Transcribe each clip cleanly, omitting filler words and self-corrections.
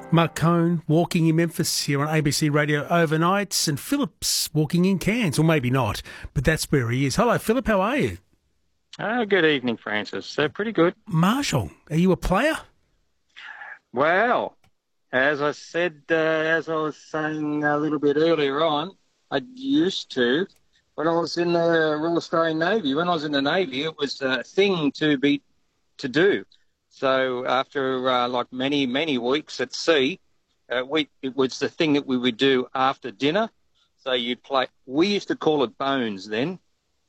Mark Cohn walking in Memphis here on ABC Radio overnights, and Philip's walking in Cairns, or maybe not, but that's where he is. Hello, Philip, how are you? Good evening, Francis. Pretty good. Mahjong, are you a player? Well, as I said, as I was saying a little bit earlier on, I used to. When I was in the Royal Australian Navy, when I was in the Navy, it was a thing to do. So after like many weeks at sea, it was the thing that we would do after dinner. So you'd play. We used to call it bones then.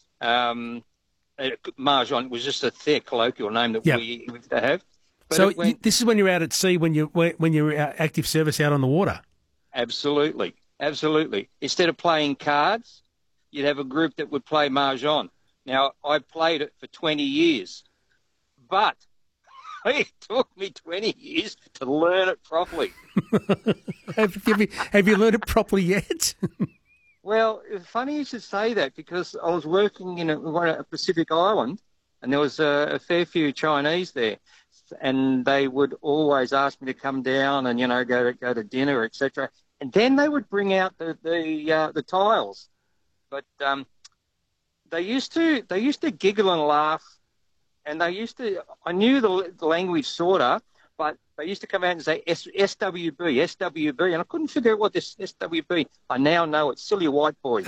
Mahjong was just a fair colloquial name that we used to have. But so this is when you're out at sea, when you're active service out on the water. Absolutely. Instead of playing cards, you'd have a group that would play Mahjong. Now, I played it for 20 years, but it took me 20 years to learn it properly. Have you learned it properly yet? Well, it's funny you should say that, because I was working in a Pacific island, and there was a fair few Chinese there, and they would always ask me to come down and go to dinner, etc. And then they would bring out the tiles, but they used to giggle and laugh. And I knew the language sort of, but they used to come out and say SWB, and I couldn't figure out what this SWB. I now know it's silly white boy.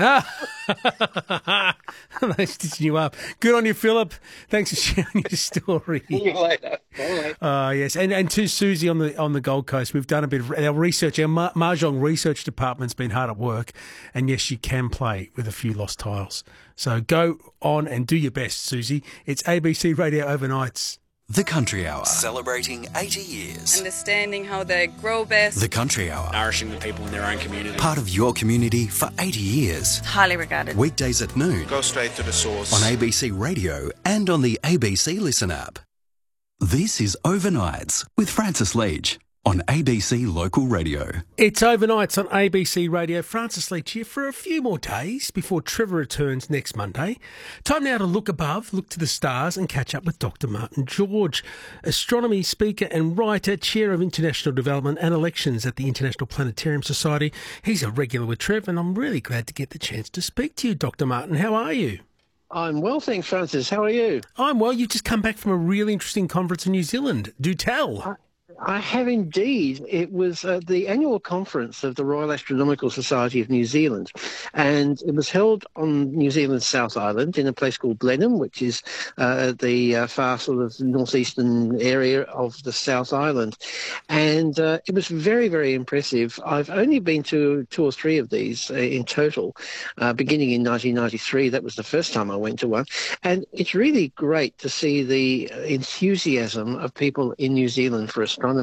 They stitching you up. Good on you, Philip. Thanks for sharing your story. See you later. Bye. Yes, and to Susie on the Gold Coast, we've done a bit of our research. Our Mahjong research department's been hard at work, and yes, you can play with a few lost tiles. So go on and do your best, Susie. It's ABC Radio Overnights. The Country Hour, celebrating 80 years. Understanding how they grow best. The Country Hour, nourishing the people in their own community. Part of your community for 80 years. Highly regarded. Weekdays at noon. Go straight to the source. On ABC Radio and on the ABC Listen app. This is Overnights with Francis Leach on ABC Local Radio. It's Overnights on ABC Radio. Francis Leach here for a few more days before Trevor returns next Monday. Time now to look above, look to the stars and catch up with Dr. Martin George, astronomy speaker and writer, chair of international development and elections at the International Planetarium Society. He's a regular with Trev, and I'm really glad to get the chance to speak to you, Dr. Martin. How are you? I'm well, thanks, Francis. How are you? I'm well. You've just come back from a really interesting conference in New Zealand. Do tell. I have indeed. It was the annual conference of the Royal Astronomical Society of New Zealand, and it was held on New Zealand's South Island in a place called Blenheim, which is the far sort of northeastern area of the South Island. And it was very, very impressive. I've only been to 2 or 3 of these in total, beginning in 1993. That was the first time I went to one. And it's really great to see the enthusiasm of people in New Zealand for astronomy.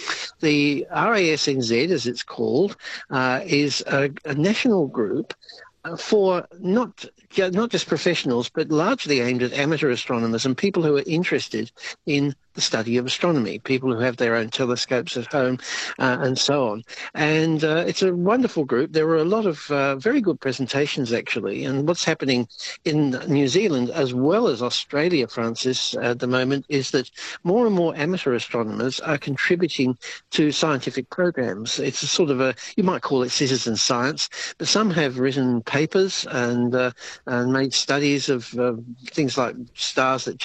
The RASNZ, as it's called, is a national group for not just professionals, but largely aimed at amateur astronomers and people who are interested in the study of astronomy, people who have their own telescopes at home and so on. And it's a wonderful group. There were a lot of very good presentations, actually. And what's happening in New Zealand as well as Australia, Francis, at the moment, is that more and more amateur astronomers are contributing to scientific programs. It's a sort of you might call it citizen science, but some have written papers and made studies of things like stars that